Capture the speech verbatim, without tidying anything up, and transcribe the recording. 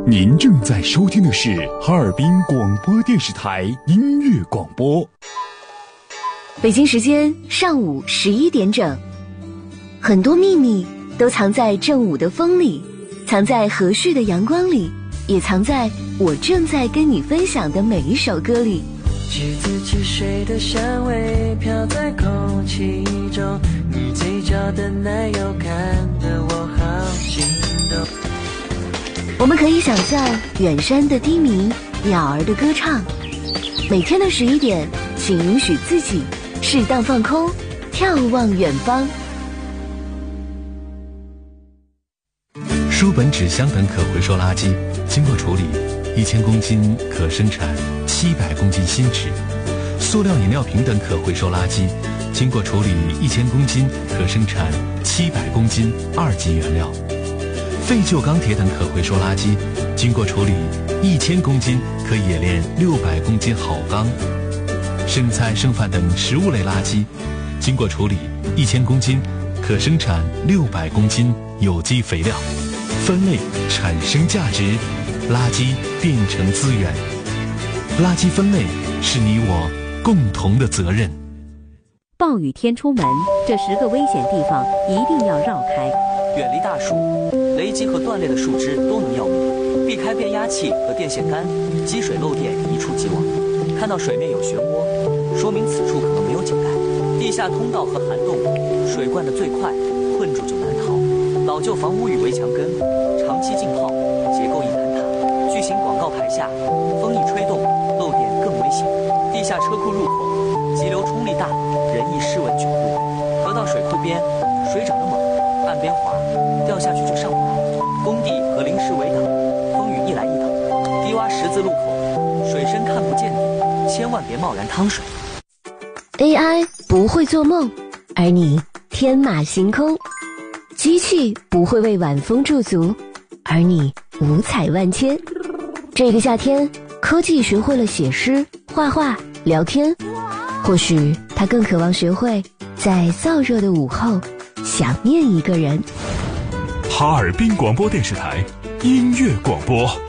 您正在收听的是哈尔滨广播电视台音乐广播。 北京时间上午十一点整，很多秘密都藏在正午的风里，藏在和煦的阳光里，也藏在我正在跟你分享的每一首歌里。 橘子汽水的香味飘在空气中，你嘴角的奶油看得我好心动。 我们可以想象远山的低鸣，鸟儿的歌唱。每天的十一点，请允许自己适当放空，眺望远方。 书本、纸箱等可回收垃圾经过处理，一千公斤可生产七百公斤新纸；塑料饮料瓶等可回收垃圾经过处理，一千公斤可生产七百公斤二级原料；废旧钢铁等可回收垃圾经过处理，一千公斤可冶炼六百公斤好钢；剩菜剩饭等食物类垃圾经过处理，一千公斤可生产六百公斤有机肥料。分类产生价值，垃圾变成资源。垃圾分类是你我共同的责任。 暴雨天出门，这十个危险地方一定要绕开。 远离大树，雷击和断裂的树枝都能要命。避开变压器和电线杆，积水漏电一触即亡。看到水面有漩涡，说明此处可能没有井盖。地下通道和涵洞，水灌得最快，困住就难逃。老旧房屋与围墙根，长期浸泡，结构易坍塌。巨型广告牌下，风一吹动，漏电更危险。地下车库入口，急流冲力大，人易失稳窘路。河道水库边，水涨得猛，岸边滑，掉下去就上不来。工地和临时围挡，风雨一来一挡。低洼十字路口，水深看不见底，千万别贸然趟水。 A I 不会做梦，而你天马行空。机器不会为晚风驻足，而你五彩万千。这个夏天，科技学会了写诗、画画、聊天，或许它更渴望学会在燥热的午后想念一个人。 哈尔滨广播电视台音乐广播。